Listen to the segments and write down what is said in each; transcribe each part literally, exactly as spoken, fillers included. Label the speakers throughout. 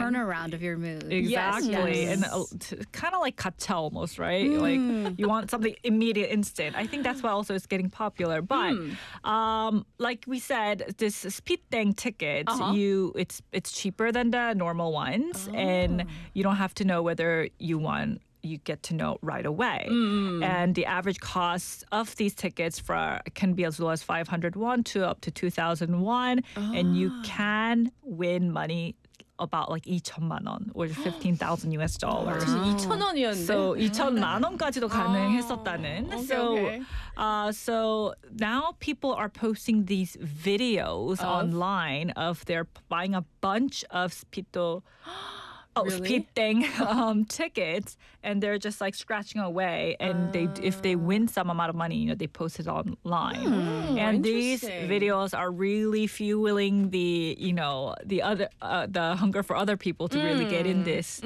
Speaker 1: turnaround of your mood.
Speaker 2: Exactly.
Speaker 1: Yes.
Speaker 2: And uh, t- kind of like gacha almost, right? Like you want something immediate, instant. I think that's why also it's getting popular. But um, like we said, this speed thing tickets,
Speaker 3: Uh-huh.
Speaker 2: you it's it's cheaper than the normal ones, and you don't have to know whether you won. You get to know right away. And the average cost of these tickets for can be as low as five hundred won to up to two thousand won. And you can win money about like 이천만 원 or fifteen thousand U S dollars.
Speaker 3: 이천 원이었는데.
Speaker 2: So 이천만 원까지도 가능했었다는.
Speaker 3: okay,
Speaker 2: so,
Speaker 3: okay.
Speaker 2: Uh, so now people are posting these videos
Speaker 3: Of?
Speaker 2: online of their buying a bunch of Spito. Oh,
Speaker 3: Really?
Speaker 2: speed thing um, tickets, and they're just like scratching away. And they, if they win some amount of money, you know, they post it online. and these
Speaker 3: interesting.
Speaker 2: videos are really fueling the, you know, the other, uh, the hunger for other people to really get in this.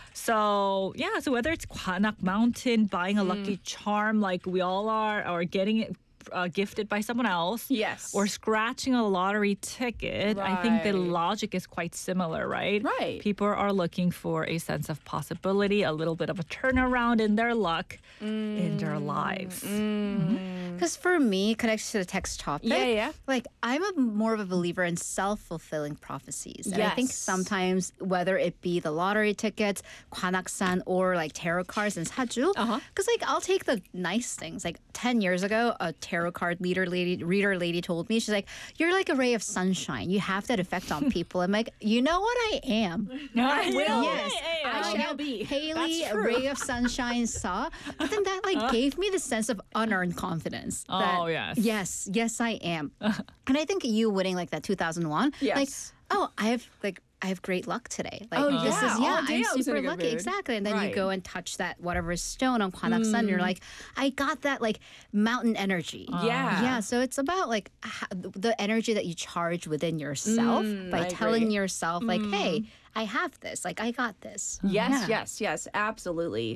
Speaker 2: So yeah, so whether it's Kwanak Mountain, buying a lucky charm like we all are, or getting it uh, gifted by someone else,
Speaker 3: Yes.
Speaker 2: or scratching a lottery ticket, I think the
Speaker 3: Right.
Speaker 2: logic is quite similar, right?
Speaker 3: Right.
Speaker 2: People are looking for a sense of possibility, a little bit of a turnaround in their luck, in their lives.
Speaker 1: Because for me, connected to the text topic,
Speaker 3: Yeah, yeah.
Speaker 1: like I'm a more of a believer in self-fulfilling prophecies. And I think
Speaker 3: Yes.
Speaker 1: sometimes whether it be the lottery tickets, Kwanaksan, or like tarot cards and Saju, because
Speaker 3: Uh-huh.
Speaker 1: like I'll take the nice things. Like ten years ago, a tarot card leader lady, reader lady told me, she's like, "You're like a ray of sunshine. You have that effect on people." I'm like, you know what I am?
Speaker 2: I will.
Speaker 1: Yes,
Speaker 3: I
Speaker 1: I
Speaker 3: shall
Speaker 1: am
Speaker 3: be.
Speaker 1: Haley,
Speaker 2: That's
Speaker 1: a
Speaker 2: true.
Speaker 1: ray of sunshine saw. But then that like gave me the sense of unearned confidence. that,
Speaker 2: Oh, yes.
Speaker 1: Yes, yes, I am. And I think you winning like that two thousand one,
Speaker 3: Yes.
Speaker 1: like, oh, I have like I have great luck today. Like
Speaker 3: Oh,
Speaker 1: this
Speaker 3: yeah,
Speaker 1: is yeah,
Speaker 3: all day
Speaker 1: I'm
Speaker 3: I was in a
Speaker 1: super
Speaker 3: good
Speaker 1: lucky.
Speaker 3: mood.
Speaker 1: Exactly. And then
Speaker 3: Right.
Speaker 1: you go and touch that whatever stone on Kwanaksan, and you're like, I got that like mountain energy.
Speaker 3: Yeah.
Speaker 1: Yeah, so it's about like h- the energy that you charge within yourself by
Speaker 3: I
Speaker 1: telling
Speaker 3: agree.
Speaker 1: yourself like, hey, I have this. Like I got this.
Speaker 3: Yes,
Speaker 1: Yeah.
Speaker 3: yes, yes, absolutely.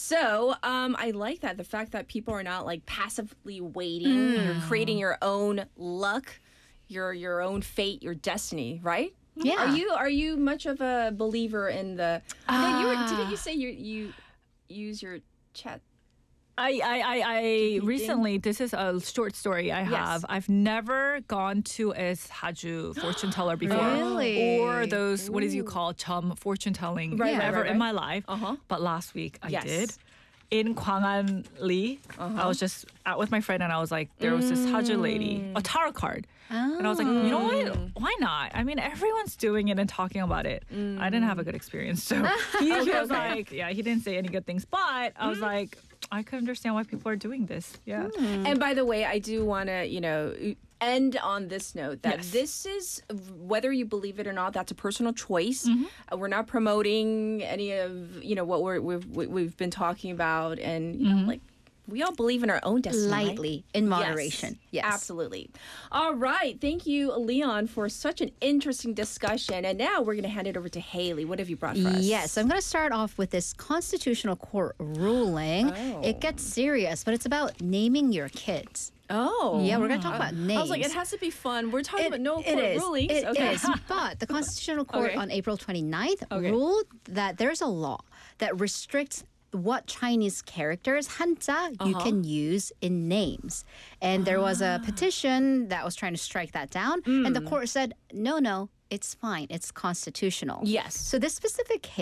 Speaker 3: So um, I like that. The fact that people are not like passively waiting. You're creating your own luck, your your own fate, your destiny, right?
Speaker 1: Yeah.
Speaker 3: Are you are you much of a believer in the? no, you were, didn't you say you you use your chat?
Speaker 2: I, I, I, I recently, this is a short story I have. I've never gone to a Haju fortune teller before.
Speaker 1: Really?
Speaker 2: Or those, what is you call, chum fortune telling
Speaker 3: Right, right,
Speaker 2: ever
Speaker 3: right,
Speaker 2: in
Speaker 3: right.
Speaker 2: my life.
Speaker 3: Uh-huh.
Speaker 2: But last week I
Speaker 3: Yes.
Speaker 2: did. In Gwangan Lee, I was just out with my friend and I was like, there was this Haju lady, a tarot card. And I was like, you know what? Why not? I mean, everyone's doing it and talking about it. I didn't have a good experience. So he was
Speaker 3: okay.
Speaker 2: like, yeah, he didn't say any good things. But I was like, I could understand why people are doing this. Yeah.
Speaker 3: And by the way, I do want to, you know, end on this note that
Speaker 2: Yes.
Speaker 3: this is, whether you believe it or not, that's a personal choice.
Speaker 2: Mm-hmm.
Speaker 3: Uh, we're not promoting any of, you know, what we're, we've, we- we've been talking about. And, you
Speaker 2: Mm-hmm.
Speaker 3: know, like, we all believe in our own destiny. right?
Speaker 1: Lightly, in moderation. Yes.
Speaker 3: Absolutely. All right. Thank you, Leon, for such an interesting discussion. And now we're going to hand it over to Haley. What have you brought for us?
Speaker 1: Yes, I'm going to start off with this constitutional court ruling.
Speaker 3: Oh.
Speaker 1: It gets serious, but it's about naming your kids.
Speaker 3: Oh.
Speaker 1: Yeah, we're going to talk about names.
Speaker 3: I was like, it has to be fun. We're talking
Speaker 1: It-
Speaker 3: about no
Speaker 1: it
Speaker 3: court
Speaker 1: is.
Speaker 3: rulings.
Speaker 1: It
Speaker 3: okay.
Speaker 1: is. But the Constitutional Court
Speaker 3: Okay.
Speaker 1: on April twenty-ninth
Speaker 3: Okay.
Speaker 1: ruled that there's a law that restricts what Chinese characters, Hanja, you
Speaker 3: Uh-huh.
Speaker 1: can use in names. And there was a petition that was trying to strike that down. And the court said, no, no, it's fine. It's constitutional.
Speaker 3: Yes.
Speaker 1: So this specific case,